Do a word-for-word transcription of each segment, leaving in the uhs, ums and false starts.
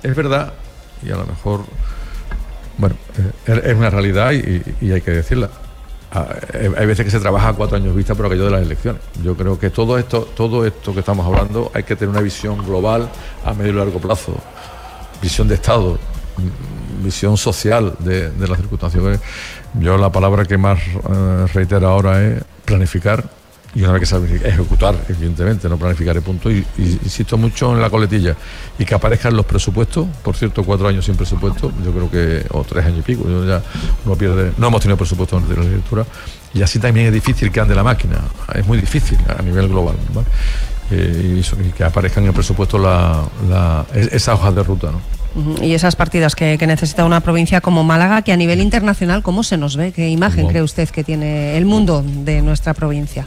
es verdad, y a lo mejor, bueno, es, es una realidad y, y hay que decirla. Hay veces que se trabaja a cuatro años vista por aquello de las elecciones. Yo creo que todo esto, todo esto que estamos hablando hay que tener una visión global a medio y largo plazo, visión de Estado, visión social de, de las circunstancias. Yo la palabra que más eh, reitero ahora es planificar, y una vez que sabe ejecutar, evidentemente, no planificar el punto, y, y insisto mucho en la coletilla, y que aparezcan los presupuestos. Por cierto, cuatro años sin presupuesto, yo creo que, o tres años y pico, yo ya uno pierde, no hemos tenido presupuesto en la legislatura, y así también es difícil que ande la máquina, es muy difícil a nivel global, ¿vale? Eh, y, eso, y que aparezcan en el presupuesto la, la, esas hojas de ruta, ¿no? Y esas partidas que, que necesita una provincia como Málaga, que a nivel internacional, ¿cómo se nos ve? ¿Qué imagen ¿Cómo? cree usted que tiene el mundo de nuestra provincia?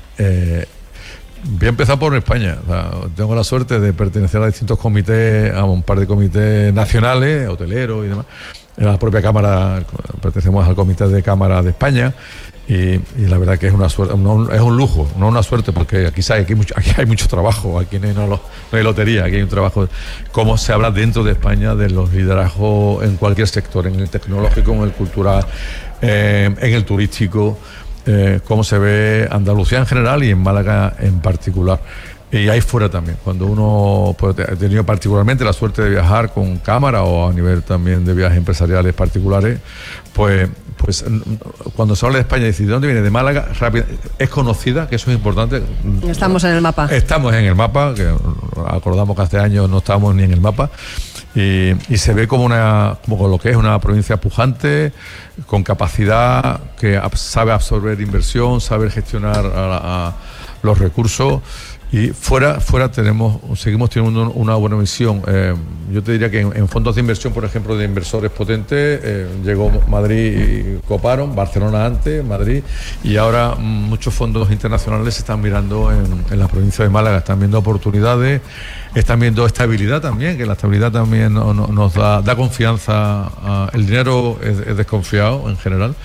Eh, voy a empezar por España. O sea, tengo la suerte de pertenecer a distintos comités, a un par de comités nacionales, hoteleros y demás. En la propia Cámara, pertenecemos al Comité de Cámara de España, y, y la verdad que es una suerte, no, es un lujo, no una suerte, porque aquí, sabe, aquí, hay, mucho, aquí hay mucho trabajo, aquí no hay, no, no hay lotería, aquí hay un trabajo. Cómo se habla dentro de España de los liderazgos en cualquier sector, en el tecnológico, en el cultural, eh, en el turístico. Eh, cómo se ve Andalucía en general y en Málaga en particular, y ahí fuera también. Cuando uno pues, ha tenido particularmente la suerte de viajar con cámara, o a nivel también de viajes empresariales particulares, pues, pues cuando se habla de España y dice ¿de dónde viene? De Málaga, rápido, es conocida, que eso es importante. Estamos en el mapa. Estamos en el mapa, que acordamos que hace años no estábamos ni en el mapa. Y, y se ve como una como lo que es una provincia pujante, con capacidad, que sabe absorber inversión, sabe gestionar a, a los recursos, y fuera fuera tenemos seguimos teniendo una buena visión. Eh, yo te diría que en, en fondos de inversión, por ejemplo, de inversores potentes, eh, llegó Madrid y coparon, Barcelona antes, Madrid, y ahora muchos fondos internacionales se están mirando en, en la provincia de Málaga, están viendo oportunidades, están viendo estabilidad también, que la estabilidad también no, no, nos da, da confianza. A, el dinero es, es desconfiado en general,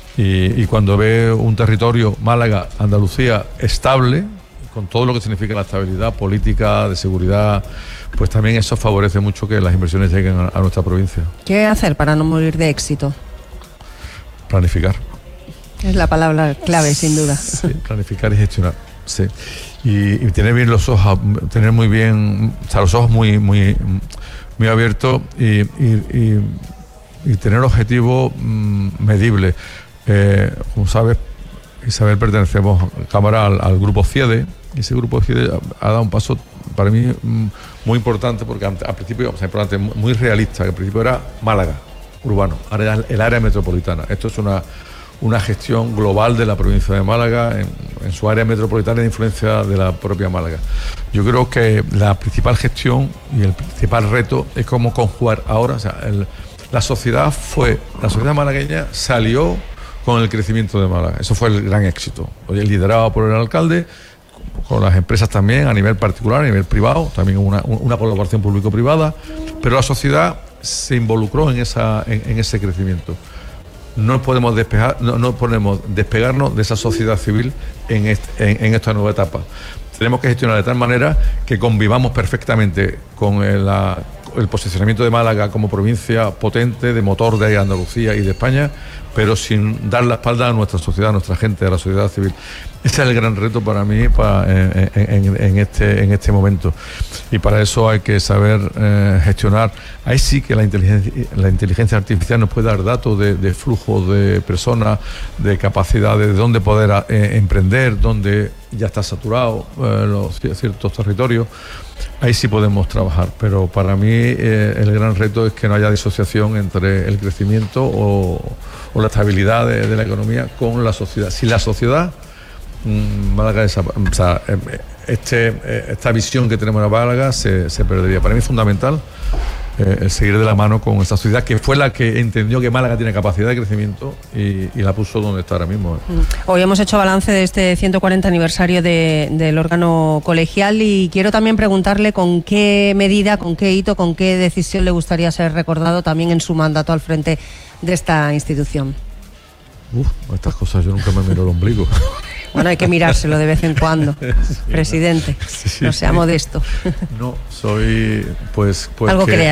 y, y cuando ve un territorio, Málaga, Andalucía, estable, con todo lo que significa la estabilidad política, de seguridad, pues también eso favorece mucho que las inversiones lleguen a, a nuestra provincia. ¿Qué hacer para no morir de éxito? Planificar. Es la palabra clave, sin duda. Sí, planificar y gestionar, sí. Y, y tener bien los ojos, tener muy bien, o sea, los ojos muy, muy, muy abiertos, y, y, y, y tener objetivos mmm, medibles. Eh, como sabes, Isabel, pertenecemos Cámara al, al grupo CIEDE, y ese grupo CIEDE ha, ha dado un paso para mí mmm, muy importante, porque al principio, o sea, importante, muy realista, que al principio era Málaga, urbano, ahora es el área metropolitana. Esto es una una gestión global de la provincia de Málaga en, en su área metropolitana, de influencia de la propia Málaga. Yo creo que la principal gestión y el principal reto es cómo conjugar ahora, o sea, el, la sociedad fue, la sociedad malagueña salió con el crecimiento de Málaga, eso fue el gran éxito, hoy es liderado por el alcalde, con las empresas también, a nivel particular, a nivel privado, también una, una colaboración público-privada, pero la sociedad se involucró en, esa, en, en ese crecimiento. No podemos despegar, no, no podemos despegarnos de esa sociedad civil en, este, en, en esta nueva etapa. Tenemos que gestionar de tal manera que convivamos perfectamente con el, la, el posicionamiento de Málaga como provincia potente, de motor de Andalucía y de España, pero sin dar la espalda a nuestra sociedad, a nuestra gente, a la sociedad civil. Ese es el gran reto para mí para, en, en, en, este, en este momento. Y para eso hay que saber eh, gestionar. Ahí sí que la inteligencia, la inteligencia artificial nos puede dar datos de, de flujo de personas, de capacidad de dónde poder eh, emprender, dónde ya está saturado eh, los ciertos territorios. Ahí sí podemos trabajar, pero para mí eh, el gran reto es que no haya disociación entre el crecimiento o, o la estabilidad de, de la economía con la sociedad. Si la sociedad mmm, Málaga, o sea, este, esta visión que tenemos de Málaga se, se perdería. Para mí es fundamental eh, el seguir de la mano con esta sociedad, que fue la que entendió que Málaga tiene capacidad de crecimiento y, y la puso donde está ahora mismo. Hoy hemos hecho balance de este ciento cuarenta aniversario de, del órgano colegial, y quiero también preguntarle con qué medida, con qué hito, con qué decisión le gustaría ser recordado también en su mandato al frente de esta institución. Uf, estas cosas yo nunca me miro el ombligo. Bueno, hay que mirárselo de vez en cuando, sí, presidente, sí, no sea sí. modesto. No, soy pues... pues algo que, que